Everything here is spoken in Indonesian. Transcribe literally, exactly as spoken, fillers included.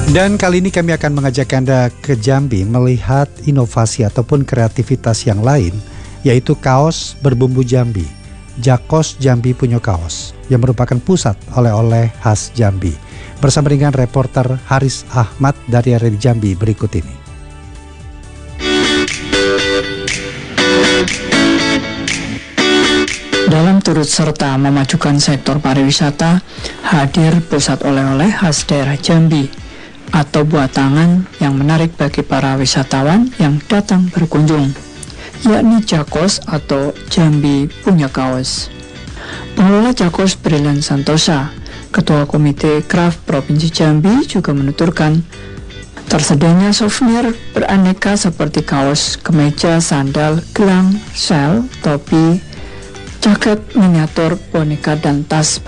Dan kali ini kami akan mengajak Anda ke Jambi melihat inovasi ataupun kreativitas yang lain, yaitu kaos berbumbu Jambi. Jakos Jambi Punya Kaos, yang merupakan pusat oleh-oleh khas Jambi. Bersama dengan reporter Haris Ahmad dari area di Jambi berikut ini. Dalam turut serta memajukan sektor pariwisata, hadir pusat oleh-oleh khas daerah Jambi atau buat tangan yang menarik bagi para wisatawan yang datang berkunjung, yakni Jakos atau Jambi Punya Kaos. Pengelola Jakos Brilliant Santosa, Ketua Komite Craft Provinsi Jambi, juga menuturkan tersedianya souvenir beraneka seperti kaos, kemeja, sandal, gelang, sel, topi, jaket miniatur, boneka, dan tas